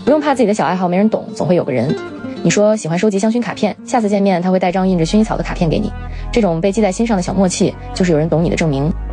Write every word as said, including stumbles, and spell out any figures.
不用怕自己的小爱好没人懂，总会有个人。你说喜欢收集香薰卡片，下次见面他会带张印着薰衣草的卡片给你，这种被记在心上的小默契，就是有人懂你的证明。